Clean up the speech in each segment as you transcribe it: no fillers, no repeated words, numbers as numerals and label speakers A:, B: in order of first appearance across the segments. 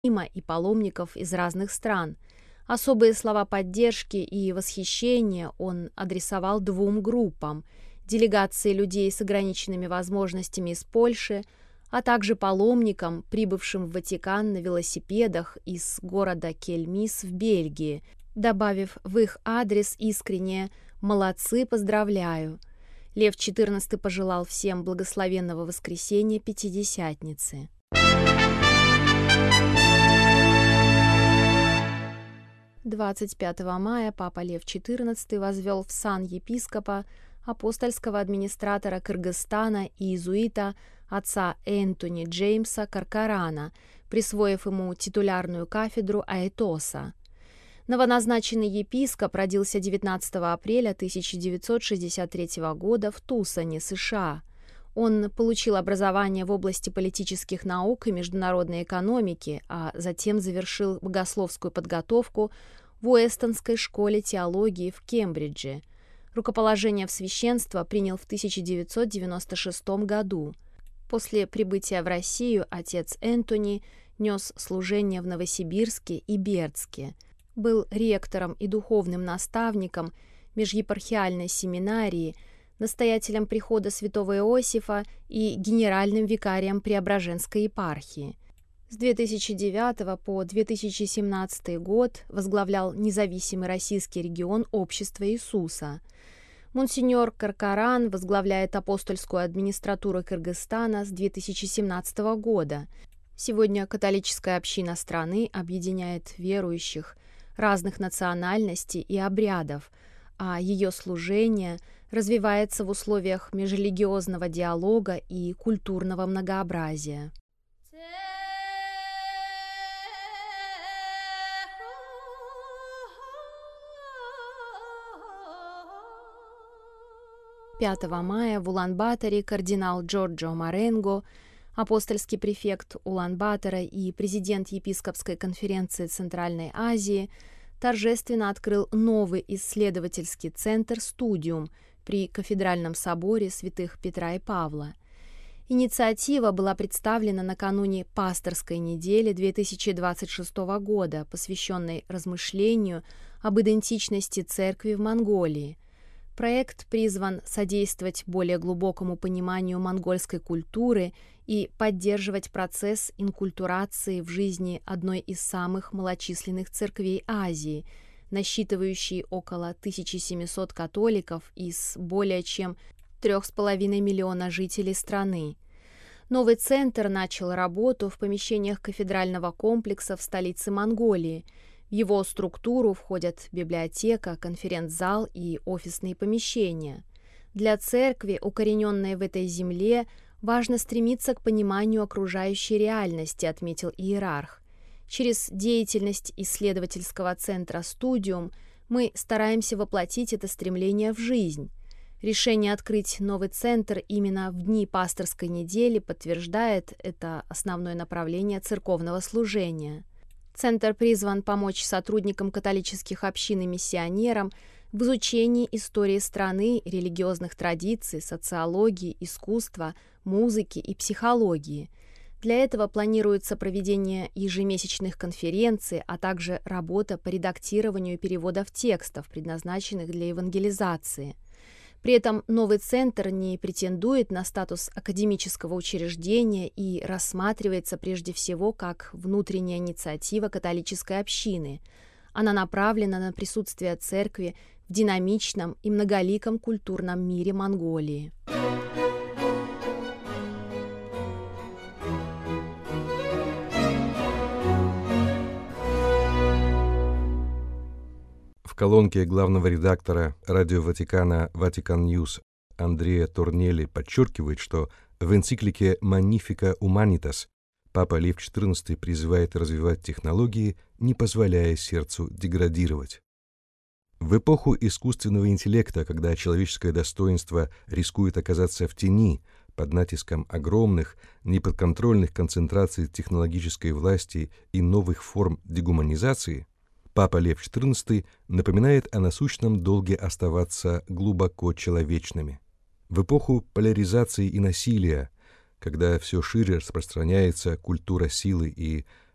A: Рима и паломников из разных стран. Особые слова поддержки и восхищения он адресовал двум группам – делегации людей с ограниченными возможностями из Польши, а также паломникам, прибывшим в Ватикан на велосипедах из города Кельмис в Бельгии, добавив в их адрес искреннее «молодцы, поздравляю». Лев XIV пожелал всем благословенного воскресения Пятидесятницы. — 25 мая папа Лев XIV возвел в сан епископа апостольского администратора Кыргызстана и иезуита отца Энтони Джеймса Каркарана, присвоив ему титулярную кафедру аэтоса. Новоназначенный епископ родился 19 апреля 1963 года в Тусоне, США. Он получил образование в области политических наук и международной экономики, а затем завершил богословскую подготовку в Уэстонской школе теологии в Кембридже. Рукоположение в священство принял в 1996 году. После прибытия в Россию отец Энтони нес служение в Новосибирске и Бердске, был ректором и духовным наставником межепархиальной семинарии, настоятелем прихода святого Иосифа и генеральным викарием Преображенской епархии. С 2009 по 2017 год возглавлял независимый российский регион Общества Иисуса. Монсеньор Каркаран возглавляет апостольскую администратуру Кыргызстана с 2017 года. Сегодня католическая община страны объединяет верующих разных национальностей и обрядов, а ее служение развивается в условиях межрелигиозного диалога и культурного многообразия. 5 мая в Улан-Баторе кардинал Джорджо Маренго, апостольский префект Улан-Батора и президент Епископской конференции Центральной Азии, торжественно открыл новый исследовательский центр «Студиум» при Кафедральном соборе святых Петра и Павла. Инициатива была представлена накануне Пасторской недели 2026 года, посвященной размышлению об идентичности церкви в Монголии. Проект призван содействовать более глубокому пониманию монгольской культуры и поддерживать процесс инкультурации в жизни одной из самых малочисленных церквей Азии, насчитывающей около 1700 католиков из более чем 3,5 миллиона жителей страны. Новый центр начал работу в помещениях кафедрального комплекса в столице Монголии. В его структуру входят библиотека, конференц-зал и офисные помещения. Для церкви, укорененной в этой земле, важно стремиться к пониманию окружающей реальности, отметил иерарх. Через деятельность исследовательского центра «Студиум» мы стараемся воплотить это стремление в жизнь. Решение открыть новый центр именно в дни пасторской недели подтверждает это основное направление церковного служения. Центр призван помочь сотрудникам католических общин и миссионерам в изучении истории страны, религиозных традиций, социологии, искусства, музыки и психологии. Для этого планируется проведение ежемесячных конференций, а также работа по редактированию переводов текстов, предназначенных для евангелизации. При этом новый центр не претендует на статус академического учреждения и рассматривается прежде всего как внутренняя инициатива католической общины. Она направлена на присутствие церкви в динамичном и многоликом культурном мире Монголии.
B: В колонке главного редактора радио Ватикана Vatican News Андреа Торнелли подчеркивает, что в энциклике Magnificat Humanitas папа Лев XIV призывает развивать технологии, не позволяя сердцу деградировать. В эпоху искусственного интеллекта, когда человеческое достоинство рискует оказаться в тени под натиском огромных, неподконтрольных концентраций технологической власти и новых форм дегуманизации, папа Лев XIV напоминает о насущном долге оставаться глубоко человечными. В эпоху поляризации и насилия, когда все шире распространяется культура силы и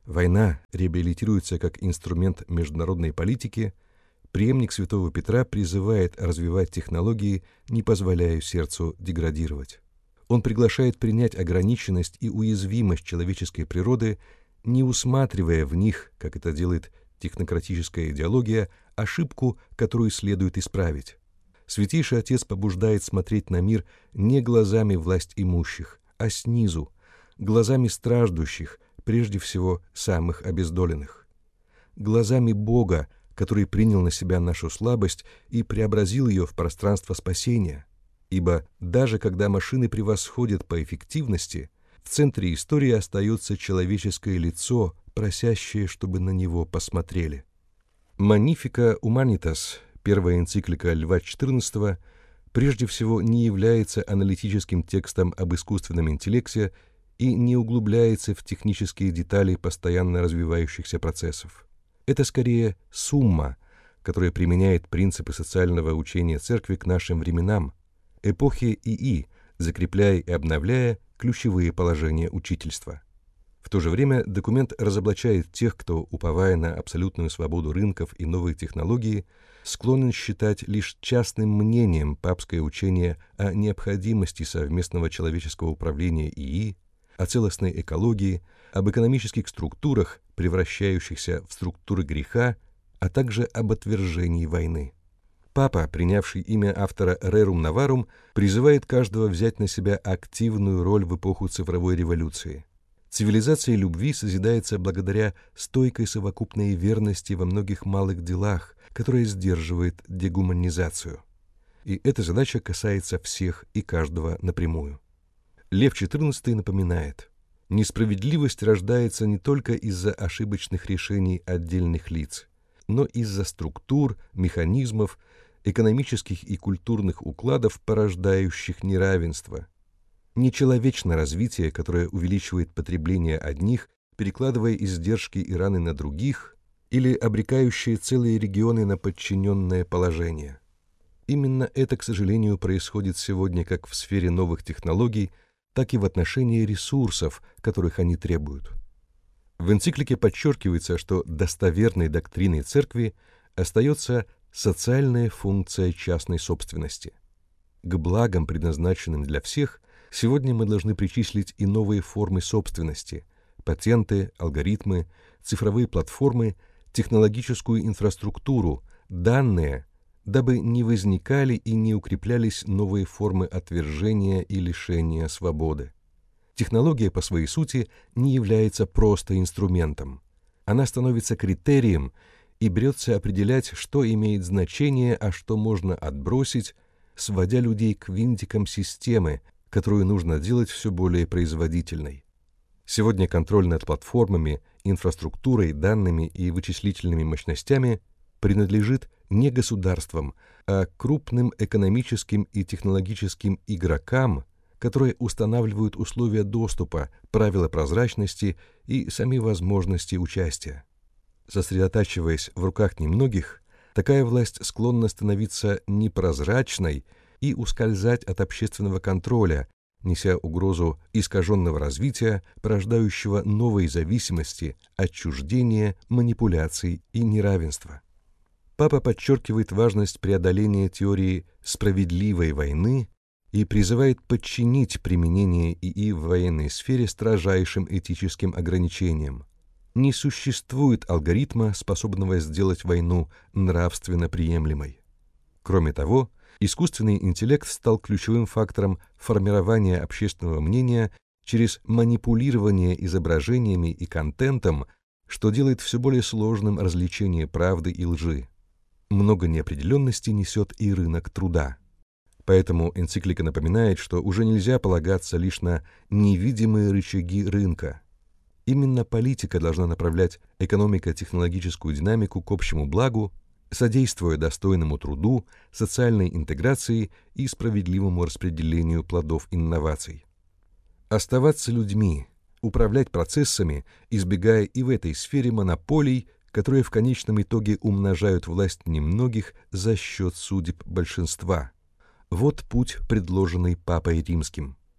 B: Война реабилитируется как инструмент международной политики, преемник святого Петра призывает развивать технологии, не позволяя сердцу деградировать. Он приглашает принять ограниченность и уязвимость человеческой природы, не усматривая в них, как это делает технократическая идеология, ошибку, которую следует исправить. Святейший Отец побуждает смотреть на мир не глазами власть имущих, а снизу, глазами страждущих, прежде всего самых обездоленных. Глазами Бога, который принял на себя нашу слабость и преобразил ее в пространство спасения. Ибо даже когда машины превосходят по эффективности, в центре истории остается человеческое лицо, просящее, чтобы на него посмотрели. Magnificat Humanitas, первая энциклика Льва XIV, прежде всего не является аналитическим текстом об искусственном интеллекте и не углубляется в технические детали постоянно развивающихся процессов. Это скорее сумма, которая применяет принципы социального учения Церкви к нашим временам, эпохе ИИ, закрепляя и обновляя ключевые положения учительства. В то же время документ разоблачает тех, кто, уповая на абсолютную свободу рынков и новые технологии, склонен считать лишь частным мнением папское учение о необходимости совместного человеческого управления ИИ, о целостной экологии, об экономических структурах, превращающихся в структуры греха, а также об отвержении войны. Папа, принявший имя автора Rerum Novarum, призывает каждого взять на себя активную роль в эпоху цифровой революции. Цивилизация любви созидается благодаря стойкой совокупной верности во многих малых делах, которая сдерживает дегуманизацию. И эта задача касается всех и каждого напрямую. Лев XIV напоминает: несправедливость рождается не только из-за ошибочных решений отдельных лиц, но из-за структур, механизмов, экономических и культурных укладов, порождающих неравенство. Нечеловечно развитие, которое увеличивает потребление одних, перекладывая издержки и раны на других, или обрекающее целые регионы на подчиненное положение. Именно это, к сожалению, происходит сегодня как в сфере новых технологий, так и в отношении ресурсов, которых они требуют. В энциклике подчеркивается, что достоверной доктриной Церкви остается социальная функция частной собственности. К благам, предназначенным для всех, сегодня мы должны причислить и новые формы собственности – патенты, алгоритмы, цифровые платформы, технологическую инфраструктуру, данные, дабы не возникали и не укреплялись новые формы отвержения и лишения свободы. Технология по своей сути не является просто инструментом. Она становится критерием и берется определять, что имеет значение, а что можно отбросить, сводя людей к винтикам системы, которую нужно делать все более производительной. Сегодня контроль над платформами, инфраструктурой, данными и вычислительными мощностями принадлежит не государствам, а крупным экономическим и технологическим игрокам, которые устанавливают условия доступа, правила прозрачности и сами возможности участия. Сосредотачиваясь в руках немногих, такая власть склонна становиться непрозрачной и ускользать от общественного контроля, неся угрозу искаженного развития, порождающего новые зависимости, отчуждения, манипуляций и неравенства. Папа подчеркивает важность преодоления теории справедливой войны и призывает подчинить применение ИИ в военной сфере строжайшим этическим ограничениям. Не существует алгоритма, способного сделать войну нравственно приемлемой. Кроме того, искусственный интеллект стал ключевым фактором формирования общественного мнения через манипулирование изображениями и контентом, что делает все более сложным различение правды и лжи. Много неопределенности несет и рынок труда. Поэтому энциклика напоминает, что уже нельзя полагаться лишь на невидимые рычаги рынка. Именно политика должна направлять экономико-технологическую динамику к общему благу, содействуя достойному труду, социальной интеграции и справедливому распределению плодов инноваций. Оставаться людьми, управлять процессами, избегая и в этой сфере монополий, которые в конечном итоге умножают власть немногих за счет судеб большинства. Вот путь, предложенный Папой Римским.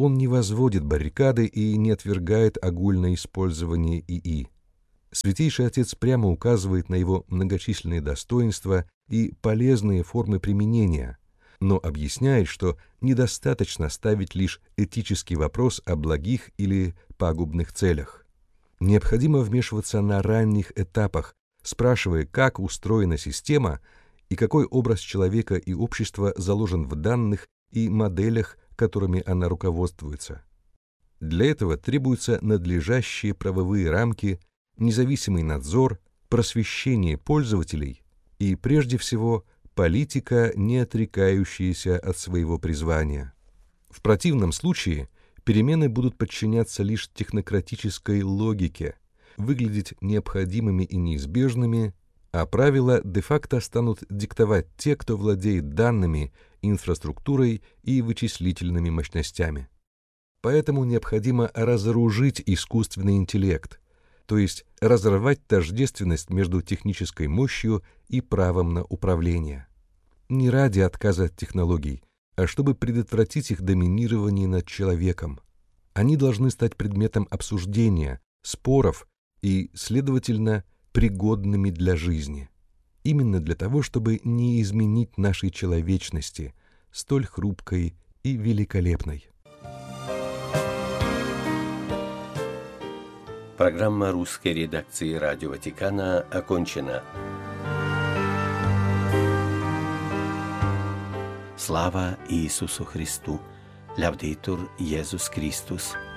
B: Он не возводит баррикады и не отвергает огульное использование ИИ. Святейший Отец прямо указывает на его многочисленные достоинства и полезные формы применения, но объясняет, что недостаточно ставить лишь этический вопрос о благих или пагубных целях. Необходимо вмешиваться на ранних этапах, спрашивая, как устроена система и какой образ человека и общества заложен в данных и моделях, которыми она руководствуется. Для этого требуются надлежащие правовые рамки, независимый надзор, просвещение пользователей и, прежде всего, политика, не отрекающаяся от своего призвания. В противном случае перемены будут подчиняться лишь технократической логике, выглядеть необходимыми и неизбежными, а правила де-факто станут диктовать те, кто владеет данными, инфраструктурой и вычислительными мощностями. Поэтому необходимо разоружить искусственный интеллект, то есть разорвать тождественность между технической мощью и правом на управление. Не ради отказа от технологий, а чтобы предотвратить их доминирование над человеком. Они должны стать предметом обсуждения, споров и, следовательно, пригодными для жизни. Именно для того, чтобы не изменить нашей человечности, столь хрупкой и великолепной.
C: Программа русской редакции Радио Ватикана окончена. Слава Иисусу Христу! Лявдетур Иисус Христос!